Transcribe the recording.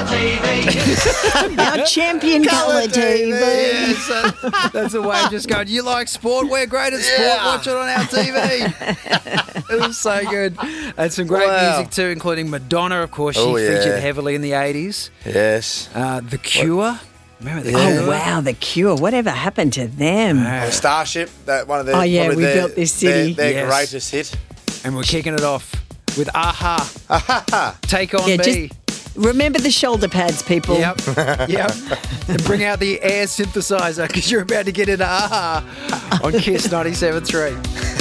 Our champion colour TV. Yes, that's the way of just going, you like sport? We're great at sport. Watch it on our TV. It was so good. And some great music too, including Madonna, of course. She featured heavily in the 80s. Yes. The Cure. Remember the Oh, wow, The Cure. Whatever happened to them? Starship, that one of their, we built this city. Their greatest hit. And we're kicking it off with Aha. Take On Yeah, Me. just remember the shoulder pads, people. Yep. And bring out the air synthesizer because you're about to get into Aha on Kiss 97.3.